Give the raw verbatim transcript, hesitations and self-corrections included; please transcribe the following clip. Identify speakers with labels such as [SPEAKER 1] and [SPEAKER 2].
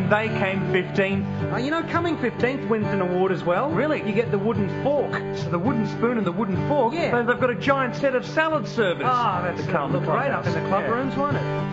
[SPEAKER 1] they came fifteenth.
[SPEAKER 2] Uh, you know, coming fifteenth wins an award as well.
[SPEAKER 1] Really?
[SPEAKER 2] You get the wooden fork.
[SPEAKER 1] So the wooden spoon and the wooden fork,
[SPEAKER 2] Yeah.
[SPEAKER 1] they've got a giant set of salad servers.
[SPEAKER 2] Ah, that's
[SPEAKER 1] to
[SPEAKER 2] uh,
[SPEAKER 1] come
[SPEAKER 2] look
[SPEAKER 1] to the
[SPEAKER 2] great up in the
[SPEAKER 1] clubhouse.
[SPEAKER 2] club
[SPEAKER 1] Yeah.
[SPEAKER 2] rooms, won't it?